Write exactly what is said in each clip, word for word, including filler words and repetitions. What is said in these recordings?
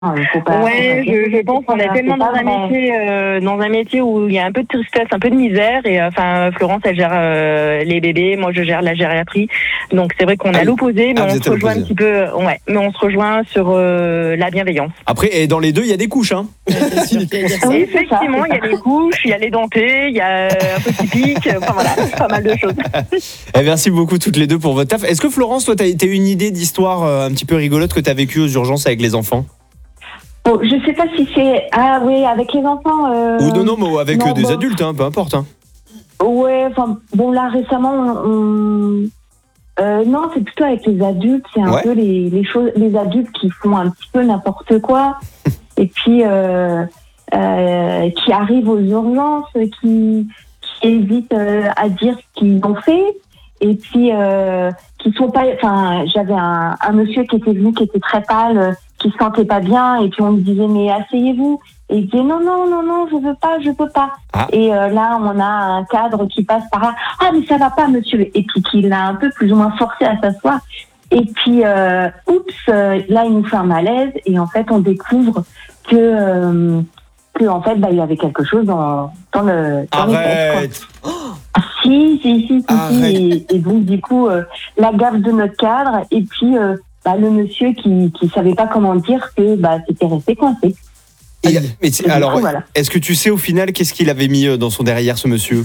Il faut pas, Ouais, faut pas- je, je pense qu'on est c'est tellement pas dans un vrai. métier, euh, dans un métier où il y a un peu de tristesse, un peu de misère. Et euh, enfin, Florence, elle gère euh, les bébés, moi je gère la gériatrie. Donc c'est vrai qu'on Ah est à oui. l'opposé, mais Ah, vous on êtes se à rejoint un l'opposé. petit peu. Ouais, mais on se rejoint sur euh, la bienveillance. Après, et dans les deux, il y a des couches, hein. Ouais, c'est sûr qu'il y a dire ça. Oui, Oui, c'est ça, effectivement, c'est il y a les couches, il y a les dentés, il y a un peu typique. Enfin voilà, pas mal de choses. Eh, merci beaucoup toutes les deux pour votre taf. Est-ce que Florence, toi, t'as t'as une idée d'histoire euh, un petit peu rigolote que t'as vécue aux urgences avec les enfants? Bon, je sais pas si c'est. Ah oui, avec les enfants. Euh... Ou non, non, mais avec non, euh, des bon. adultes, hein, peu importe. Hein. Ouais, enfin, bon, là, récemment, on... euh, non, c'est plutôt avec les adultes. C'est un Ouais. peu les, les choses, les adultes qui font un petit peu n'importe quoi. Et puis, euh, euh, qui arrivent aux urgences, qui, qui hésitent euh, à dire ce qu'ils ont fait. Et puis, euh, qui sont pas. Enfin, j'avais un, un monsieur qui était venu, qui était très pâle, euh, qui se sentait pas bien. Et puis, on me disait, mais asseyez-vous. Et il disait, non, non, non, non, je veux pas, je peux pas. Ah. Et euh, là, on a un cadre qui passe par là. Ah, mais ça va pas, monsieur. Et puis, qui l'a un peu plus ou moins forcé à s'asseoir. Et puis, euh, oups, euh, là, il nous fait un malaise. Et en fait, on découvre que, euh, que en fait, bah, il y avait quelque chose dans, dans le. Dans les fesses, quoi. Arrête. Ah, si, si, si, si, Arrête. si. Et, et donc, du coup, euh, la gaffe de notre cadre, et puis euh, bah, le monsieur qui qui savait pas comment dire que bah, c'était resté coincé. Et- mais c'est- Et du alors, coup, voilà. est-ce que tu sais au final qu'est-ce qu'il avait mis euh, dans son derrière, ce monsieur?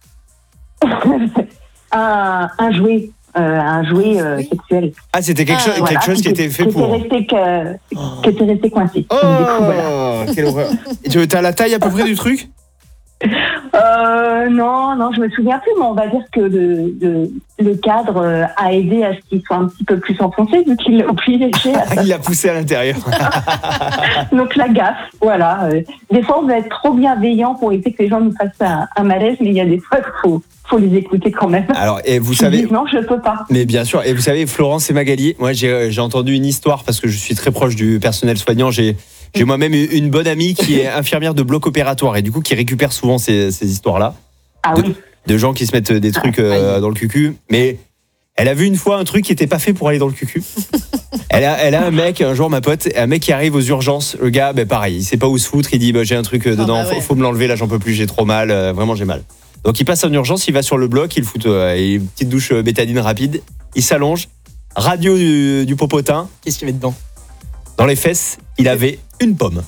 un, un jouet, euh, un jouet euh, Oui. sexuel. Ah, c'était quelque, Ah, chose, Voilà, quelque chose qui était fait pour. Qui était resté, que, qui était resté coincé. Oh, Donc, du coup, voilà. quelle horreur. Et tu as la taille à peu près du truc? Euh, non, non, je me souviens plus, mais on va dire que le, le, le cadre euh, a aidé à ce qu'il soit un petit peu plus enfoncé, vu qu'il l'a obligé à Ah, il l'a poussé à l'intérieur. Donc la gaffe, voilà. Euh, des fois, on va être trop bienveillant pour éviter que les gens nous fassent un, un malaise, mais il y a des fois qu'il faut, faut les écouter quand même. Alors, et vous Ils savez. disent, non, je peux pas. Mais bien sûr, et vous savez, Florence et Magali, moi j'ai j'ai entendu une histoire parce que je suis très proche du personnel soignant. J'ai j'ai moi-même une bonne amie qui est infirmière de bloc opératoire et du coup qui récupère souvent ces, ces histoires-là Ah de, oui. de gens qui se mettent des trucs euh, dans le cucu. Mais elle a vu une fois un truc qui n'était pas fait pour aller dans le cucu. Elle a, elle a un mec, un jour ma pote, un mec qui arrive aux urgences. Le gars, ben pareil, il sait pas où se foutre. Il dit bah, j'ai un truc euh, dedans, bah ouais. faut, faut me l'enlever là, j'en peux plus, j'ai trop mal, euh, vraiment j'ai mal. Donc il passe en urgence, il va sur le bloc, il fout euh, une petite douche euh, bétadine rapide, il s'allonge, radio du, du popotin, Qu'est-ce qu'il y avait dedans? dans les fesses, il avait une pomme.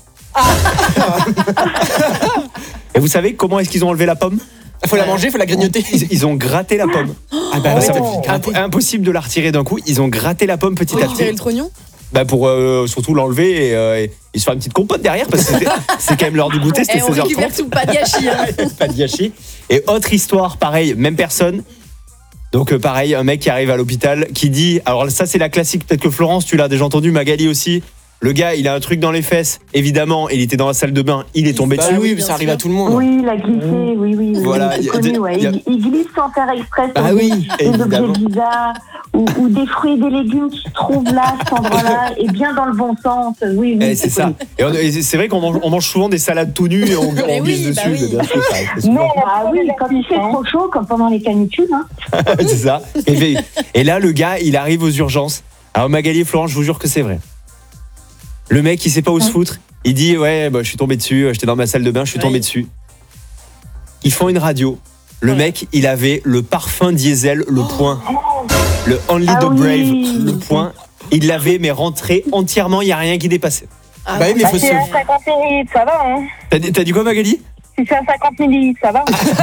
Et vous savez comment est-ce qu'ils ont enlevé la pomme? Faut la manger, faut la grignoter. ils, ils ont gratté la pomme. Ah bah Ah, ouais, ça- t'as fait gratter. imp- impossible de la retirer d'un coup. Ils ont gratté la pomme petit Pour à récupérer petit. le trognon. Bah pour euh, surtout l'enlever et, euh, et- et se faire une petite compote derrière parce que c'était- c'est quand même l'heure du goûter, Et c'était on seize heures récupère trente. tout, pas de gâchis. Hein. Pas de gâchis. Et autre histoire, pareil, même personne. Donc euh, pareil, un mec qui arrive à l'hôpital qui dit, alors ça c'est la classique, peut-être que Florence tu l'as déjà entendu, Magali aussi. Le gars, il a un truc dans les fesses, évidemment, il était dans la salle de bain, il est tombé Bah dessus. oui, bien ça arrive à sûr. tout le monde. Oui, il a glissé, oui, oui. oui, Voilà, c'est y a- connu, ouais. y a- Il, il glisse sans faire exprès Bah sur oui, des, des objets évidemment. bizarres ou, ou des fruits et des légumes qui se trouvent là, à cet endroit-là, et bien dans le bon sens. Oui, oui. Eh, c'est ça. connu. Et, on- et c'est vrai qu'on mange, on mange souvent des salades tout nues et on, Mais on oui, glisse bah dessus. oui. Bien sûr, ça arrive souvent. Non, Ah oui, quand il fait trop chaud, comme pendant les canicules, hein. C'est ça. Et, et là, le gars, il arrive aux urgences. Alors Magali et Florence, je vous jure que c'est vrai. Le mec, il sait pas où se foutre. Il dit ouais, bah, je suis tombé dessus. J'étais dans ma salle de bain, je suis Ouais. tombé dessus. Ils font une radio. Le Ouais. mec, il avait le parfum diesel, le point, le Only Ah the oui. Brave, le point. Il l'avait mais rentré entièrement. Il y a rien qui dépassait. Ah, Bah oui, mais Bah, faut c'est se. à cinquante millilitres, ça va, hein. T'as dit, t'as dit quoi, Magali? Si c'est à cinquante millilitres, ça va.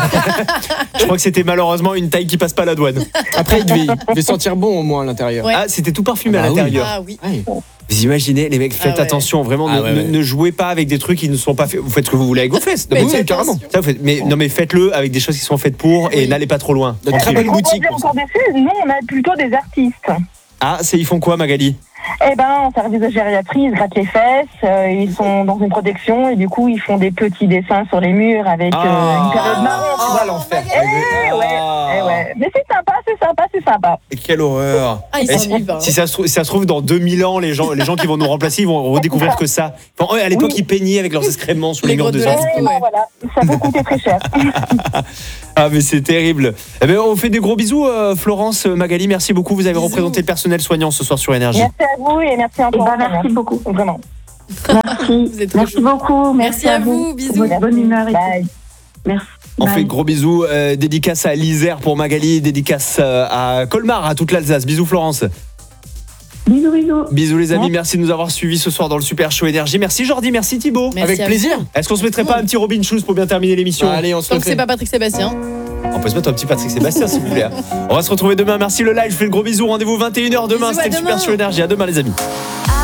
Je crois que c'était malheureusement une taille qui passe pas à la douane. Après, il devait, il devait sentir bon au moins à l'intérieur. Ouais. Ah, c'était tout parfumé Ah à bah oui. l'intérieur. Ah oui. Ouais. Vous imaginez, les mecs, faites Ah ouais. attention, vraiment, Ah ne, ouais, ne- ouais. ne jouez pas avec des trucs qui ne sont pas faits. Vous faites ce que vous voulez avec vos fesses. Mais Non, mais faites carrément. attention. Ça, vous faites- mais, non, mais faites-le avec des choses qui sont faites pour et Oui. n'allez pas trop loin. De très Tranquille. bonne On boutique est pour ça. encore déçus. Nous, on a plutôt des artistes. Ah, c'est, ils font quoi, Magali? Eh ben, en service de gériatrie, ils se grattent les fesses, euh, ils sont dans une protection et du coup, ils font des petits dessins sur les murs avec euh, une période marron. tu vois. Ah, l'enfer. Eh ouais, Ah. eh ouais. Mais c'est sympa, c'est sympa, c'est sympa. Et quelle horreur. Ah, ils Et s'ennuient si, pas. si ça se trouve, si ça se trouve, dans deux mille ans, les gens, les gens qui vont nous remplacer, ils vont redécouvrir que ça. Enfin, ouais, à l'époque, Oui. ils peignaient avec leurs excréments sur les, Les murs grottes de de gens. la- Eh ben, ouais. voilà, ça peut coûter très cher. Ah, mais c'est terrible. Eh ben, on fait des gros bisous, euh, Florence, Magali. Merci beaucoup. Vous avez Bisous. représenté le personnel soignant ce soir sur Énergie. Merci à vous et merci Eh encore. ben, merci beaucoup. Vraiment. Merci. Vous êtes trop Merci chou. beaucoup. Merci à vous, bisous. Pour votre bonne humeur et Bye. tout. Merci. On Bye. fait gros bisous. Euh, dédicace à l'Isère pour Magali, dédicace euh, à Colmar, à toute l'Alsace. Bisous Florence. Bisous, bisous. Bisous les amis, Ouais. merci de nous avoir suivis ce soir dans le Super Show Énergie. Merci Jordi, merci Thibaut. Merci Avec à plaisir. Est-ce qu'on se mettrait pas un petit Robin Schulz pour bien terminer l'émission? Allez, on se Tant le que c'est fait. pas Patrick Sébastien. On peut se mettre un petit Patrick Sébastien si vous voulez. On va se retrouver demain. Merci le live, je fais le gros bisou. Rendez-vous vingt et une heures demain. Bisous, à C'était le Super demain. Show Énergie. À demain les amis. I